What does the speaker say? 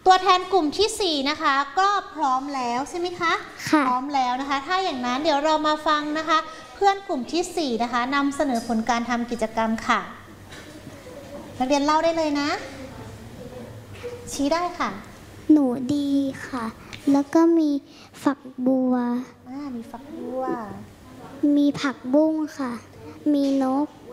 ตัวแทนกลุ่มที่4นะคะก็พร้อมแล้วใช่ไหมคะค่ะพร้อมแล้วนะคะถ้าอย่างนั้นเดี๋ยวเรามาฟังนะคะเพื่อนกลุ่มที่4นะคะนำเสนอผลการทำกิจกรรมค่ะนักเรียนเล่าได้เลยนะชี้ได้ค่ะหนูดีค่ะแล้วก็มีฝักบัวมีฝักบัวมีผักบุ้งค่ะมีนก